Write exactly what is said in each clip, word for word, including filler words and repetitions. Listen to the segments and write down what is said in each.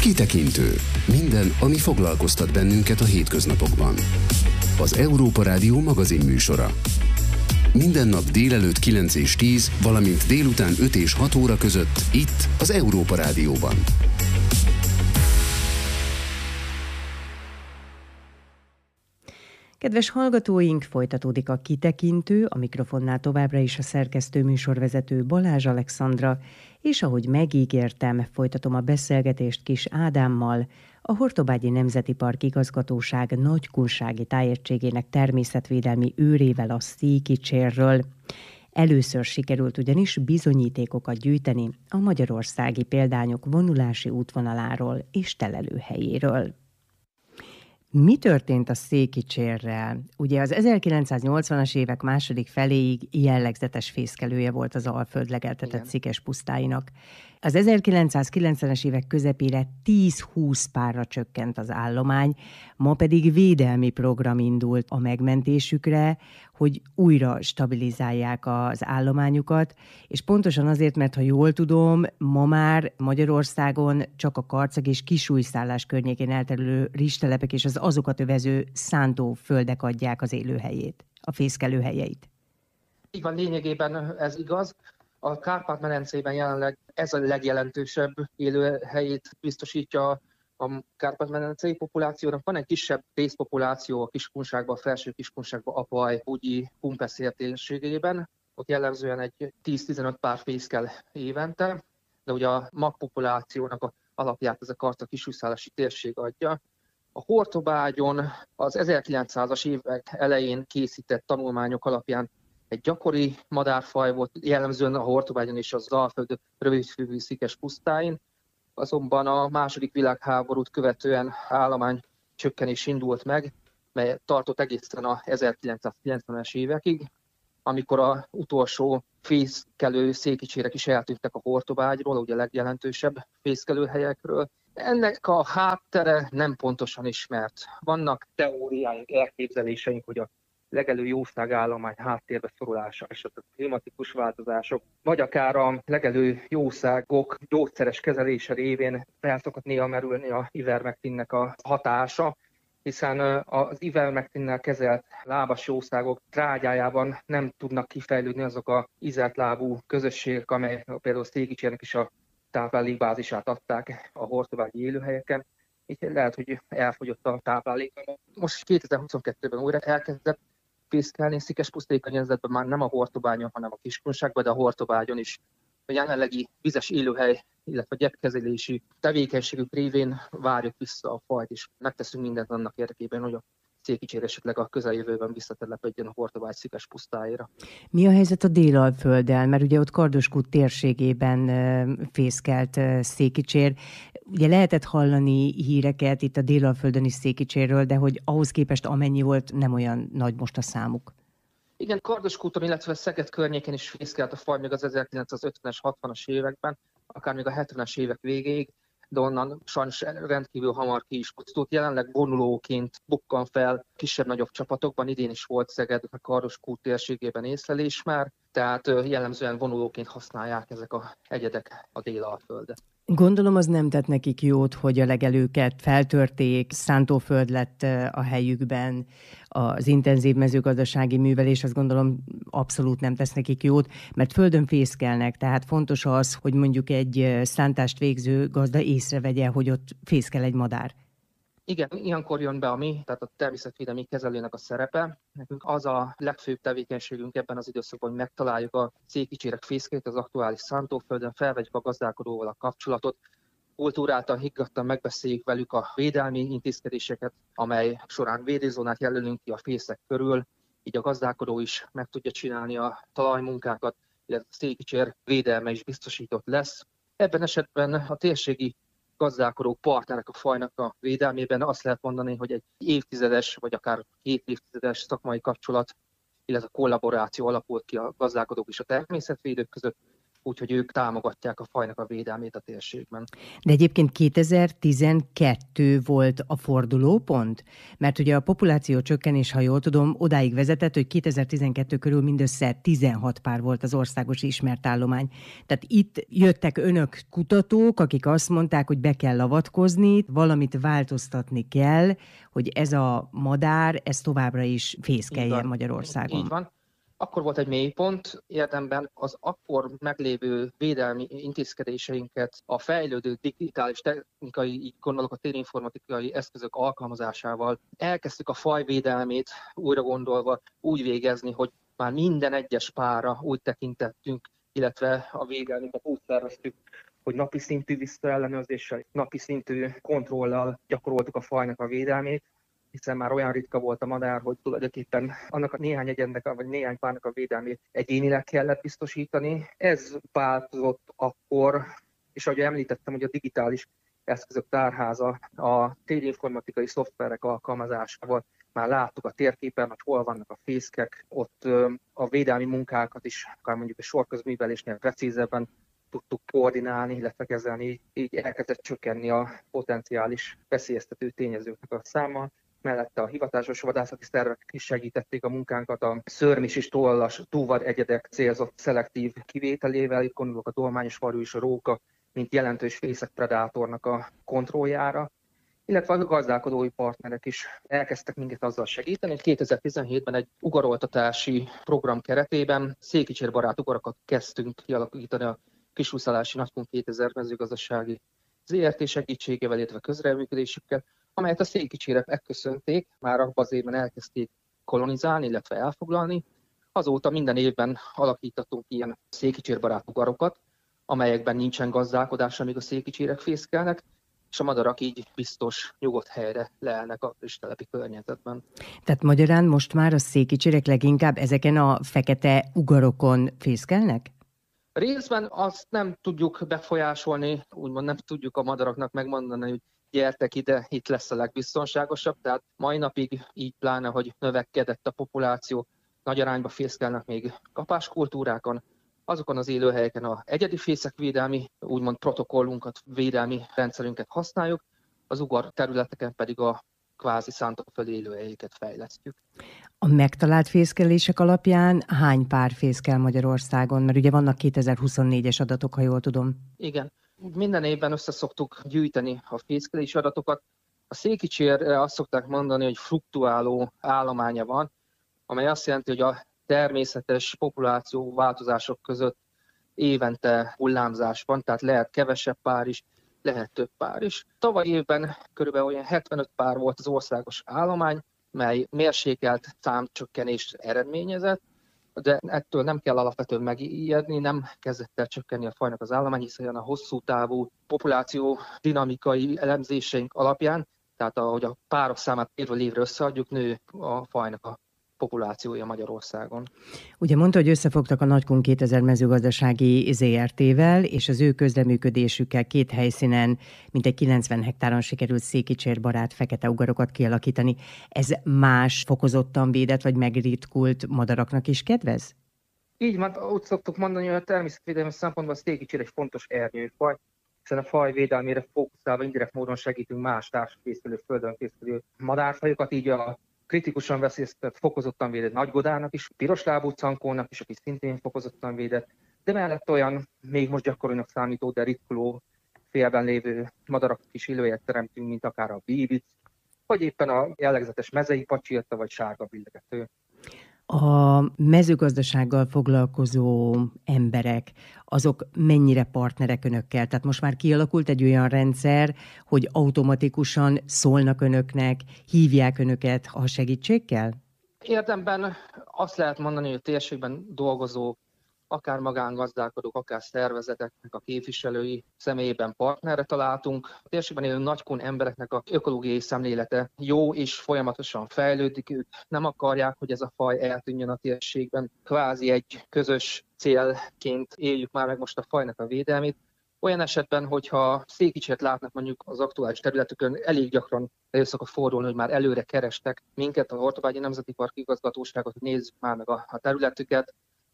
Kitekintő. Minden, ami foglalkoztat bennünket a hétköznapokban. Az Európa Rádió magazin műsora. Minden nap délelőtt kilenc és tíz, valamint délután öt és hat óra között itt az Európa Rádióban. Kedves hallgatóink, folytatódik a Kitekintő, a mikrofonnál továbbra is a szerkesztő műsorvezető Balázs Alexandra, és ahogy megígértem, folytatom a beszélgetést Kis Ádámmal, a Hortobágyi Nemzeti Park Igazgatóság nagykunsági tájegységének természetvédelmi őrével, a székicsérről. Először sikerült ugyanis bizonyítékokat gyűjteni a magyarországi példányok vonulási útvonaláról és telelőhelyéről. Mi történt a székicsérrel? Ugye az ezerkilencszáznyolcvanas évek második feléig jellegzetes fészkelője volt az Alföld legeltetett székes pusztáinak. Az ezerkilencszázkilencvenes évek közepére tíz-húsz párra csökkent az állomány, ma pedig védelmi program indult a megmentésükre, hogy újra stabilizálják az állományukat, és pontosan azért, mert ha jól tudom, ma már Magyarországon csak a Karcag és Kisújszállás környékén elterülő rizstelepek és az azokat övező szántóföldek adják az élőhelyét, a fészkelőhelyeit. Így van, lényegében ez igaz. A Kárpát-medencében jelenleg ez a legjelentősebb élőhelyét biztosítja a Kárpát-medencei populációnak. Van egy kisebb részpopuláció a Kiskunságban, a felső Kiskunságban, Apaj, Bugyi, Kumpeszér térségében. Ott jellemzően egy tíz-tizenöt pár fészkel évente, de ugye a magpopulációnak a alapját ez a Karcag-Kisújszállási térség adja. A Hortobágyon az ezerkilencszázas évek elején készített tanulmányok alapján egy gyakori madárfaj volt, jellemzően a Hortobágyon és az Alföld rövidfülű székes pusztáin, azonban a második világháborút követően állomány csökkenés indult meg, mely tartott egészen a ezerkilencszázkilencvenes évekig, amikor az utolsó fészkelő székicsérek is eltűntek a Hortobágyról, ugye a legjelentősebb fészkelőhelyekről. Ennek a háttere nem pontosan ismert. Vannak teóriáink, elképzeléseink, hogy a legelő jószágállomány háttérbe szorulása, esetleg klimatikus változások, vagy akár a legelő jószágok gyógyszeres kezelése révén fel szokott néha merülni a ivermektinnek a hatása, hiszen az ivermektinnel kezelt lábas jószágok trágyájában nem tudnak kifejlődni azok a ízeltlábú közösségek, amely például székicsérnek is a táplálékbázisát adták a hortobágyi élőhelyeken. Így lehet, hogy elfogyott a táplálék. Most kétezer-huszonkettőben újra elkezdett fészkelni székes pusztai környezetben, már nem a Hortobágyon, hanem a Kiskunságban, de a Hortobágyon is. A jelenlegi vizes élőhely, illetve gyepkezelési tevékenységük révén várjuk vissza a fajt, és megteszünk mindent annak érdekében, hogy a székicsér esetleg a közeljövőben visszatelepedjen a Hortobágy székes pusztáira. Mi a helyzet a Délalfölddel? Mert ugye ott Kardoskút térségében fészkelt székicsér. Ugye lehetett hallani híreket itt a Délalföldön is székicsérről, de hogy ahhoz képest amennyi volt, nem olyan nagy most a számuk. Igen, Kardoskúton, illetve Szeged környéken is fészkelt a faj még az ezerkilencszázötvenes, hatvanas években, akár még a hetvenes évek végéig, de onnan sajnos rendkívül hamar ki is pusztult. Jelenleg vonulóként bukkan fel kisebb-nagyobb csapatokban, idén is volt Szeged, a Kardoskút térségében észlelés már, tehát jellemzően vonulóként használják ezek a egyedek a Délalföldet. Gondolom az nem tett nekik jót, hogy a legelőket feltörték, szántóföld lett a helyükben, az intenzív mezőgazdasági művelés, azt gondolom abszolút nem tesz nekik jót, mert földön fészkelnek, tehát fontos az, hogy mondjuk egy szántást végző gazda észrevegye, hogy ott fészkel egy madár. Igen, ilyenkor jön be a mi, tehát a természetvédelmi kezelőnek a szerepe. Nekünk az a legfőbb tevékenységünk ebben az időszakban, hogy megtaláljuk a székicsérek fészkelét az aktuális szántóföldön, felvegyük a gazdálkodóval a kapcsolatot, kultúráltan, higgadtan megbeszéljük velük a védelmi intézkedéseket, amely során védőzónát jelölünk ki a fészek körül, így a gazdálkodó is meg tudja csinálni a talajmunkákat, illetve a székicsér védelme is biztosított lesz. Ebben esetben a térségi gazdálkodók, partnerek a fajnak a védelmében azt lehet mondani, hogy egy évtizedes, vagy akár két évtizedes szakmai kapcsolat, illetve kollaboráció alakult ki a gazdálkodók és a természetvédők között. úgyhogy ők támogatják a fajnak a védelmét a térségben. De egyébként kétezer-tizenkettő volt a fordulópont? Mert ugye a populáció csökkenés, ha jól tudom, odáig vezetett, hogy kétezer-tizenkettő körül mindössze tizenhat pár volt az országos ismert állomány. Tehát itt jöttek önök kutatók, akik azt mondták, hogy be kell avatkozni, valamit változtatni kell, hogy ez a madár, ez továbbra is fészkeljen Magyarországon. Így van. Akkor volt egy mélypont, érdemben az akkor meglévő védelmi intézkedéseinket a fejlődő digitális technikai, így gondolok a térinformatikai eszközök alkalmazásával elkezdtük a fajvédelmét újra gondolva úgy végezni, hogy már minden egyes párra úgy tekintettünk, illetve a védelmünket úgy szerveztük, hogy napi szintű visszaellenőrzéssel, napi szintű kontrollal gyakoroltuk a fajnak a védelmét, hiszen már olyan ritka volt a madár, hogy tulajdonképpen annak a néhány egyednek, vagy néhány párnak a védelmét egyénileg kellett biztosítani. Ez változott akkor, és ahogy említettem, hogy a digitális eszközök tárháza, a térinformatikai szoftverek alkalmazásával már láttuk a térképen, hogy hol vannak a fészkek, ott a védelmi munkákat is, akár mondjuk a sorközművelésnél precízebben tudtuk koordinálni, illetve kezelni, így elkezdett csökkenni a potenciális veszélyeztető tényezőknek a száma. Mellette a hivatásos vadászati szervek is segítették a munkánkat a szörmis és tollas túvad egyedek célzott szelektív kivételével, itt gondolok a dolmányos varjú és a róka, mint jelentős fészekpredátornak a kontrolljára, illetve a gazdálkodói partnerek is elkezdtek minket azzal segíteni, hogy kétezer-tizenhétben egy ugaroltatási program keretében székicsér-barát ugarakat kezdtünk kialakítani a Kisúszálási Nagykun kétezer mezőgazdasági zé er té segítségével, illetve közreműködésükkel, amelyet a székicsérek megköszönték, már abban az évben elkezdték kolonizálni, illetve elfoglalni. Azóta minden évben alakítottunk ilyen székicsér-barát ugarokat, amelyekben nincsen gazdálkodás, amíg a székicsérek fészkelnek, és a madarak így biztos, nyugodt helyre leelnek a rizstelepi környezetben. Tehát magyarán most már a székicsérek leginkább ezeken a fekete ugarokon fészkelnek? Részben azt nem tudjuk befolyásolni, úgymond nem tudjuk a madaraknak megmondani, hogy gyertek ide, itt lesz a legbiztonságosabb, tehát mai napig így pláne, hogy növekedett a populáció, nagy arányba fészkelnek még kapáskultúrákon, azokon az élőhelyeken a egyedi fészekvédelmi, úgymond protokollunkat, védelmi rendszerünket használjuk, az ugar területeken pedig a kvázi szántóföldi élőhelyeket fejlesztjük. A megtalált fészkelések alapján hány pár fészkel Magyarországon? Mert ugye vannak kétezer-huszonnégyes adatok, ha jól tudom. Igen. Minden évben össze szoktuk gyűjteni a fészkelési adatokat. A székicsérre azt szokták mondani, hogy fluktuáló állománya van, amely azt jelenti, hogy a természetes populáció változások között évente hullámzás van, tehát lehet kevesebb pár is, lehet több pár is. Tavaly évben körülbelül olyan hetvenöt pár volt az országos állomány, mely mérsékelt számcsökkenést eredményezett, de ettől nem kell alapvetően megijedni, nem kezdett el csökkenni a fajnak az állomány, hiszen a hosszú távú populáció dinamikai elemzéseink alapján, tehát ahogy a párok számát évről évre összeadjuk, nő a fajnak a populációja Magyarországon. Ugye mondta, hogy összefogtak a Nagykun kétezer mezőgazdasági zé er té-vel, és az ő közreműködésükkel két helyszínen mintegy kilencven hektáron sikerült székicsér-barát fekete ugarokat kialakítani. Ez más fokozottan védett vagy megritkult madaraknak is kedvez? Így van, úgy szoktuk mondani, hogy a természetvédelmi szempontból a székicsér egy fontos ernyőfaj, hiszen a faj védelmére fókuszálva indirekt módon segítünk más társfészkelő, földön fészkelő madárfajokat, így a kritikusan veszélyeztetett, fokozottan védett nagygodárnak is, piroslábú cankónak is, aki szintén fokozottan védett, de mellett olyan még most gyakorinak számító, de ritkuló félben lévő madarak is élőhelyet teremtünk, mint akár a bíbic, vagy éppen a jellegzetes mezei pacsirta, vagy sárga billegető. A mezőgazdasággal foglalkozó emberek, azok mennyire partnerek önökkel? Tehát most már kialakult egy olyan rendszer, hogy automatikusan szólnak önöknek, hívják önöket, ha segítség kell? Érdemben azt lehet mondani, hogy a térségben dolgozó, akár magángazdálkodók, akár szervezeteknek a képviselői személyében partnerre találtunk. A térségben élő Nagykun embereknek a ökológiai szemlélete jó és folyamatosan fejlődik. Ők nem akarják, hogy ez a faj eltűnjön a térségben. Kvázi egy közös célként éljük már meg most a fajnak a védelmét. Olyan esetben, hogyha székicsért látnak mondjuk az aktuális területükön, elég gyakran elő szokott fordulni, hogy már előre kerestek minket, a Ortobágyi Nemzeti Park igazgatóságot, hogy nézzük már meg a, a területüket.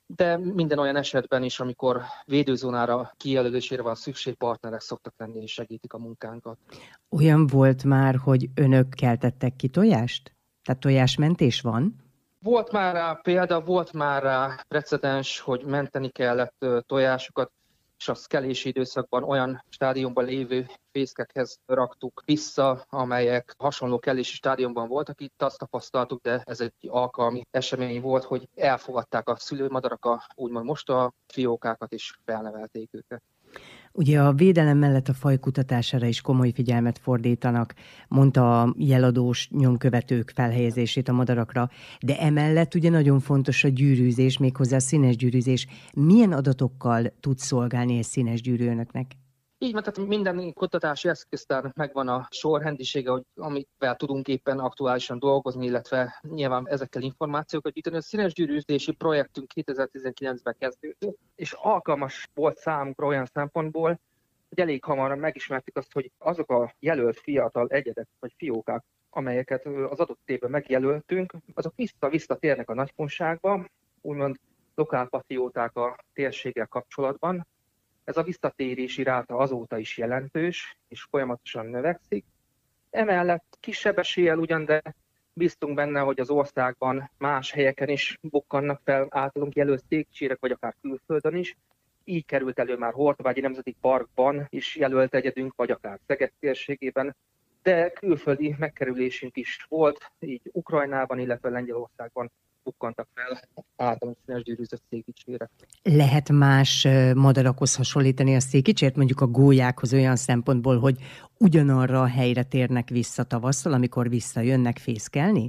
de minden olyan esetben is, amikor védőzónára kijelölésére van szükség, partnerek szoktak lenni és segítik a munkánkat. Olyan volt már, hogy önök keltettek ki tojást? Tehát tojásmentés van? Volt már rá példa, volt már rá precedens, hogy menteni kellett tojásokat, és a szkelési időszakban olyan stádiumban lévő fészkekhez raktuk vissza, amelyek hasonló kelési stádiumban voltak. Itt azt tapasztaltuk, de ez egy alkalmi esemény volt, hogy elfogadták a szülőmadarak a úgymond most a fiókákat, és felnevelték őket. Ugye a védelem mellett a faj kutatására is komoly figyelmet fordítanak, mondta a jeladós nyomkövetők felhelyezését a madarakra, de emellett ugye nagyon fontos a gyűrűzés, méghozzá a színes gyűrűzés. Milyen adatokkal tud szolgálni egy színes gyűrű önöknek? Így van, tehát minden kutatási eszköztár megvan a sorrendisége, hogy amivel tudunk éppen aktuálisan dolgozni, illetve nyilván ezekkel információkat gyűjteni. A színes gyűrűzési projektünk kétezer-tizenkilencben kezdődött, és alkalmas volt számunkra olyan szempontból, hogy elég hamar megismertük azt, hogy azok a jelölt fiatal egyedek vagy fiókák, amelyeket az adott évben megjelöltünk, azok vissza-visszatérnek a nagykonságba, úgymond lokálpatrióták a térséggel kapcsolatban. Ez a visszatérési ráta azóta is jelentős, és folyamatosan növekszik. Emellett kisebb eséllyel ugyan, de bíztunk benne, hogy az országban más helyeken is bukkannak fel általunk jelölt székcsírek, vagy akár külföldön is. Így került elő már Hortobágyi Nemzeti Parkban is jelölt egyedünk, vagy akár Szeged térségében, de külföldi megkerülésünk is volt, így Ukrajnában, illetve Lengyelországban bukkantak fel általunk színes gyűrűzött székicsére. Lehet más madarakhoz hasonlítani a székicsért, mondjuk a gólyákhoz olyan szempontból, hogy ugyanarra a helyre térnek vissza tavasszal, amikor visszajönnek fészkelni?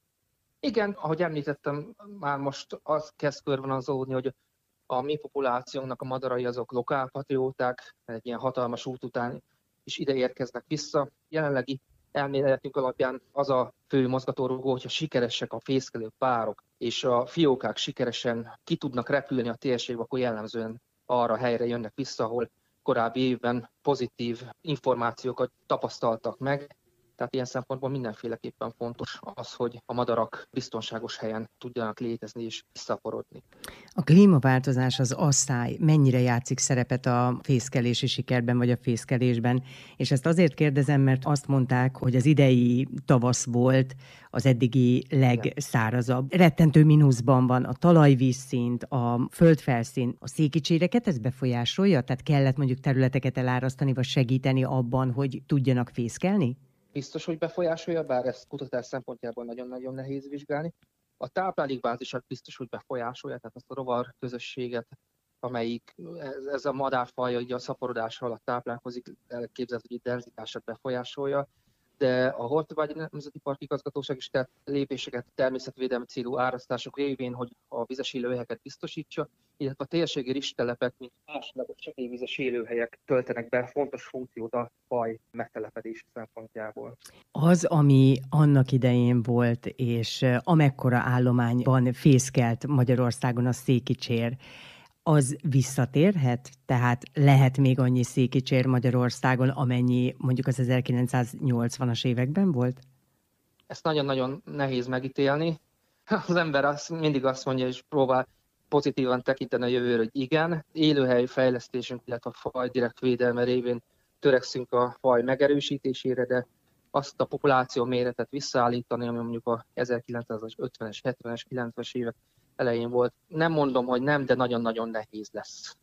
Igen, ahogy említettem, már most az kezd körvonalazódni, hogy a mi populációnknak a madarai azok lokálpatrióták, egy ilyen hatalmas út után is ide érkeznek vissza. Jelenlegi elméletünk alapján az a fő mozgatórugó, hogyha sikeresek a fészkelő párok, és a fiókák sikeresen ki tudnak repülni a térségbe, akkor jellemzően arra a helyre jönnek vissza, ahol korábbi évben pozitív információkat tapasztaltak meg. Tehát ilyen szempontból mindenféleképpen fontos az, hogy a madarak biztonságos helyen tudjanak létezni és visszaporodni. A klímaváltozás, az asszály mennyire játszik szerepet a fészkelési sikerben vagy a fészkelésben? És ezt azért kérdezem, mert azt mondták, hogy az idei tavasz volt az eddigi legszárazabb. Rettentő mínuszban van a talajvízszint, a földfelszín, a székicséreket ez befolyásolja? Tehát kellett mondjuk területeket elárasztani, vagy segíteni abban, hogy tudjanak fészkelni? Biztos, hogy befolyásolja, bár ezt kutatás szempontjából nagyon-nagyon nehéz vizsgálni. A táplálékbázisat biztos, hogy befolyásolja, tehát azt a rovar közösséget, amelyik ez, ez a madárfaj ugye a szaporodás alatt táplálkozik, elképzelhető, hogy denzitását befolyásolja, de a Hortobágyi Nemzeti Park Igazgatóság is tett lépéseket természetvédelmi célú árasztások révén, hogy a vizes élőhelyeket biztosítsa, illetve a térségi rizstelepek, mint másodlagos csekélyvizes élőhelyek töltenek be fontos funkciót a faj megtelepedés szempontjából. Az, ami annak idején volt, és amekkora állományban fészkelt Magyarországon a székicsér, az visszatérhet? Tehát lehet még annyi székicsér Magyarországon, amennyi mondjuk az ezerkilencszáznyolcvanas években volt? Ezt nagyon-nagyon nehéz megítélni. Az ember azt, mindig azt mondja, és próbál pozitívan tekinteni a jövőre, hogy igen. Élőhely fejlesztésünk, illetve a faj direkt védelme révén törekszünk a faj megerősítésére, de azt a populáció méretet visszaállítani, ami mondjuk a ezerkilencszázötvenes, hetvenes, kilencvenes évek elején volt. Nem mondom, hogy nem, de nagyon-nagyon nehéz lesz.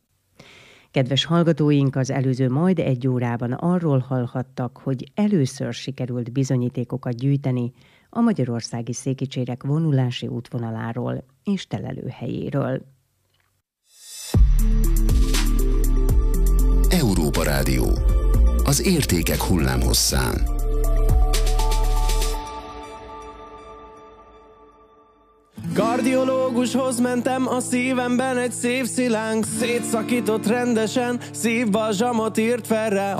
Kedves hallgatóink, az előző majd egy órában arról hallhattak, hogy először sikerült bizonyítékokat gyűjteni a magyarországi székicsérek vonulási útvonaláról és telelőhelyéről. Európa Rádió. Az értékek hullámhosszán. Kardiológushoz mentem, a szívemben egy szívszilánk szétszakított rendesen, szívbalzsamot írt fel rá.